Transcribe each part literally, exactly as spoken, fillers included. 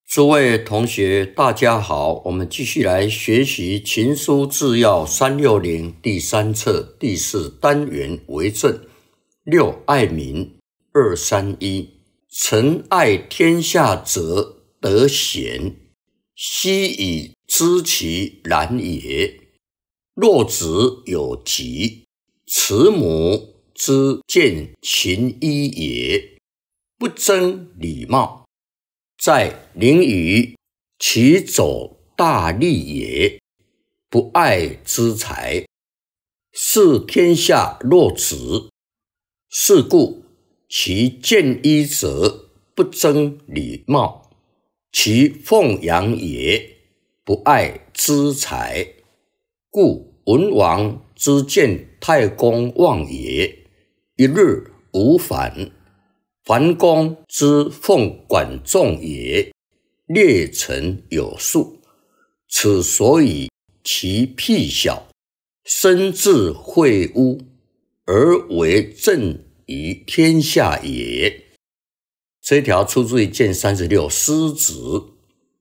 诸位同学，大家好，我们继续来学习《秦书治要》三六零第三册第四单元为政六爱民二三一。臣爱天下者得贤，悉以知其然也。若子有疾，慈母之见秦医也，不争礼貌。在临于其走大利也，不爱之财，视天下若子。是故其见医者不争礼貌，其奉养也，不爱之财。故文王之见太公望也，一日无反。桓公之奉管仲也，列臣有数。此所以其辟小，身自会污，而为政于天下也。这条出自于谏三十六师子。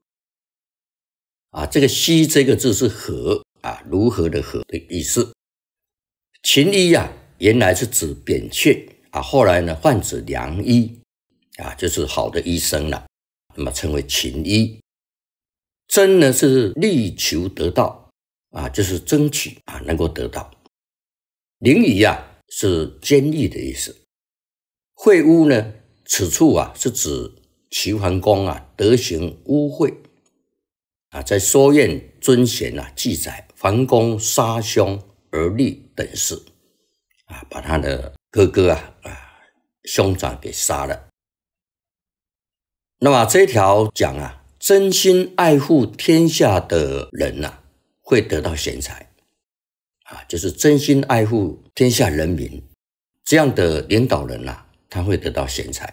啊，这个悉这个字是和啊，如何的和的意思。秦医啊，原来是指扁鹊。啊，后来呢，换指良医，啊，就是好的医生了，那么称为秦医。争呢是力求得到，啊，就是争取啊，能够得到。凌夷啊是坚毅的意思。秽污呢，此处啊是指齐桓公啊德行污秽，啊，在《说苑尊贤》啊记载，桓公杀兄而立等事，啊，把他的哥哥啊啊兄长给杀了。那么这条讲啊，真心爱护天下的人啊，会得到贤才啊，就是真心爱护天下人民这样的领导人啊，他会得到贤才。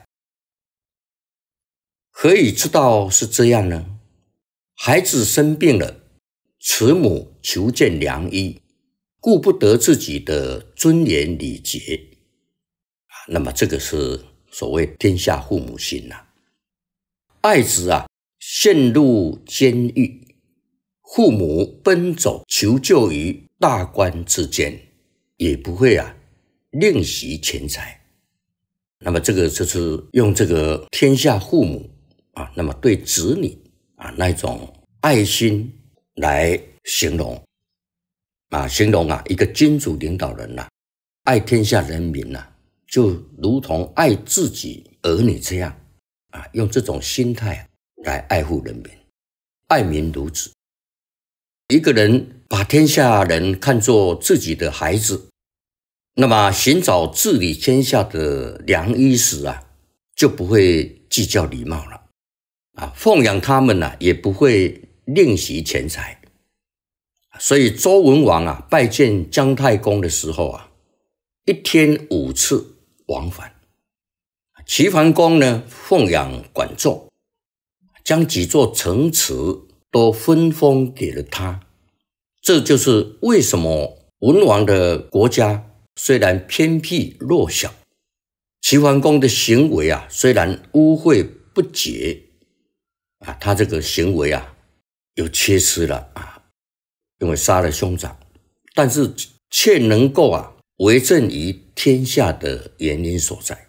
何以知道是这样呢？孩子生病了，慈母求见良医，顾不得自己的尊严礼节。那么这个是所谓天下父母心啊。爱子啊陷入监狱，父母奔走求救于大官之间，也不会啊吝惜钱财。那么这个就是用这个天下父母啊，那么对子女啊那种爱心来形容啊，形容啊一个君主领导人啊，爱天下人民啊，就如同爱自己儿女这样啊，用这种心态来爱护人民，爱民如子。一个人把天下人看作自己的孩子，那么寻找治理天下的良医时啊，就不会计较礼貌了啊，奉养他们啊，也不会吝惜钱财。所以周文王啊拜见姜太公的时候啊，一天五次往返。齐桓公呢奉养管仲，将几座城池都分封给了他。这就是为什么文王的国家虽然偏僻弱小，齐桓公的行为啊虽然污秽不洁啊，他这个行为啊有缺失了啊，因为杀了兄长，但是却能够啊为政于天下的原因所在。